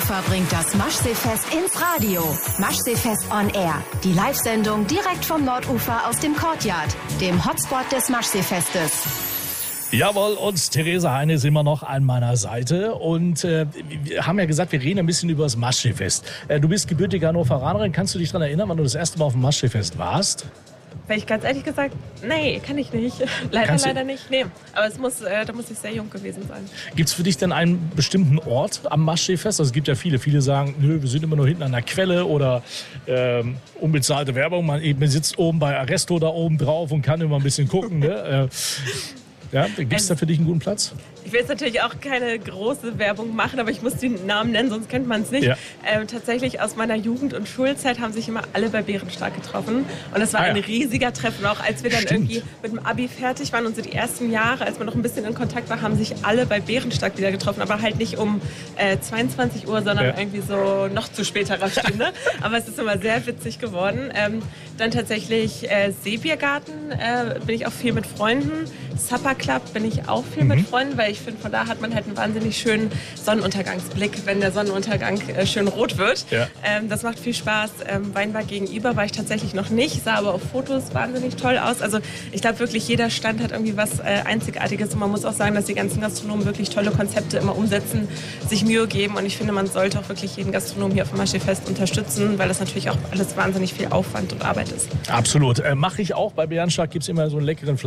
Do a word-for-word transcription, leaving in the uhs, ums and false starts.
Nord-Ufer bringt das Maschseefest ins Radio. Maschseefest on Air. Die Live-Sendung direkt vom Nordufer aus dem Courtyard, dem Hotspot des Maschseefestes. Jawohl, und Theresa Heine ist immer noch an meiner Seite. Und äh, wir haben ja gesagt, wir reden ein bisschen über das Maschseefest. Äh, du bist gebürtige Hannoveranerin. Kannst du dich daran erinnern, wann du das erste Mal auf dem Maschseefest warst? Weil ich ganz ehrlich gesagt, nee, kann ich nicht. Leider, leider nicht. Nee. Aber es muss, äh, da muss ich sehr jung gewesen sein. Gibt es für dich denn einen bestimmten Ort am Maschseefest? Also es gibt ja viele. Viele sagen, nö, wir sind immer nur hinten an der Quelle oder ähm, unbezahlte Werbung. Man eben sitzt oben bei Arresto da oben drauf und kann immer ein bisschen gucken. Ne? äh, Ja, gibt es da für dich einen guten Platz? Ich will jetzt natürlich auch keine große Werbung machen, aber ich muss den Namen nennen, sonst kennt man es nicht. Ja. Ähm, tatsächlich aus meiner Jugend- und Schulzeit haben sich immer alle bei Bärenstark getroffen. Und es war ah, ja. ein riesiger Treffen. Auch als wir dann Stimmt. irgendwie mit dem Abi fertig waren und so die ersten Jahre, als man noch ein bisschen in Kontakt war, haben sich alle bei Bärenstark wieder getroffen. Aber halt nicht um äh, zweiundzwanzig Uhr, sondern ja. irgendwie so noch zu späterer Stunde. Aber es ist immer sehr witzig geworden. Ähm, dann tatsächlich äh, Seebiergarten, äh, bin ich auch viel mit Freunden. Supper Club bin ich auch viel mhm. mit Freunden, weil ich finde, von da hat man halt einen wahnsinnig schönen Sonnenuntergangsblick, wenn der Sonnenuntergang äh, schön rot wird. Ja. Ähm, das macht viel Spaß. Ähm, Weinbar gegenüber war ich tatsächlich noch nicht, sah aber auf Fotos wahnsinnig toll aus. Also ich glaube wirklich, jeder Stand hat irgendwie was äh, Einzigartiges und man muss auch sagen, dass die ganzen Gastronomen wirklich tolle Konzepte immer umsetzen, sich Mühe geben und ich finde, man sollte auch wirklich jeden Gastronom hier auf dem Maschseefest unterstützen, weil das natürlich auch alles wahnsinnig viel Aufwand und Arbeit ist. Absolut. Äh, mache ich auch. Bei Bärenstark gibt es immer so einen leckeren Fleisch.